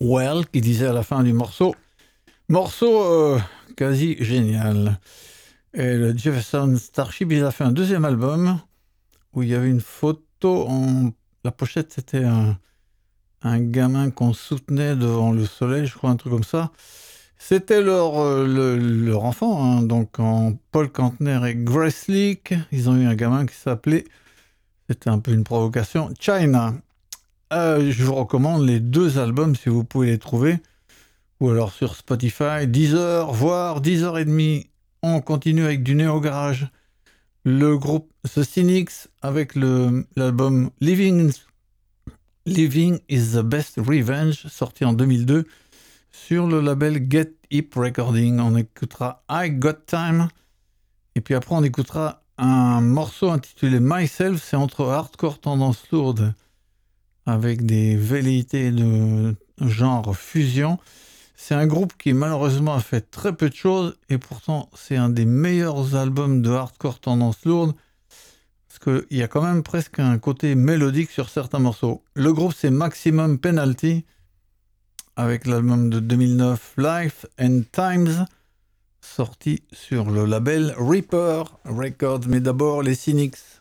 Well, qui disait à la fin du morceau. Morceau quasi génial. Et le Jefferson Starship, il a fait un deuxième album où il y avait une photo en... La pochette, c'était un gamin qu'on soutenait devant le soleil, je crois, un truc comme ça. C'était leur enfant, hein, donc en Paul Kantner et Grace Leak. Ils ont eu un gamin qui s'appelait, c'était un peu une provocation, China. Je vous recommande les deux albums si vous pouvez les trouver, ou alors sur Spotify, 10 heures, voire 10 heures et demie. On continue avec du néo-garage. Le groupe The Cynics avec l'album Living is the Best Revenge, sorti en 2002 sur le label Get Hip Recording. On écoutera I Got Time, et puis après on écoutera un morceau intitulé Myself, c'est entre hardcore tendance lourde avec des velléités de genre fusion. C'est un groupe qui malheureusement a fait très peu de choses, et pourtant c'est un des meilleurs albums de hardcore tendance lourde, parce qu'il y a quand même presque un côté mélodique sur certains morceaux. Le groupe c'est Maximum Penalty, avec l'album de 2009 Life and Times, sorti sur le label Reaper Records. Mais d'abord les Cynics.